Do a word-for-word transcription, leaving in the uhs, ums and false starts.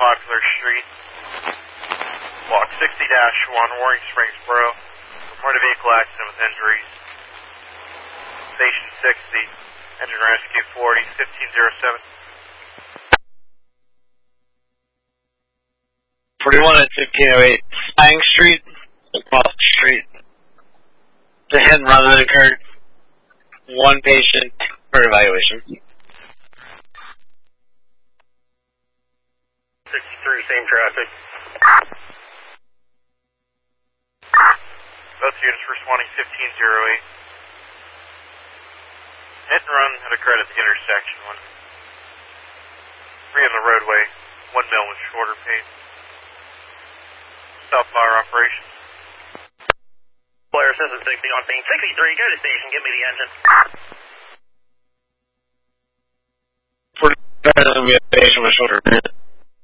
Poplar Street. Walk sixty dash one, Warring Springs Borough. Report a vehicle accident with injuries. Station sixty, engine rescue forty, fifteen oh seven. forty-one at fifteen oh eight, Spang Street, across the street. The hit and run that occurred. One patient for evaluation. sixty-three, same traffic. Both units responding fifteen oh eight. Hit and run had occurred at the intersection. One three on the roadway, one mil with shorter pace. Stop fire operations. Player System sixty on scene. sixty-three, go to station, give me the engine. For we have a patient with shorter pace.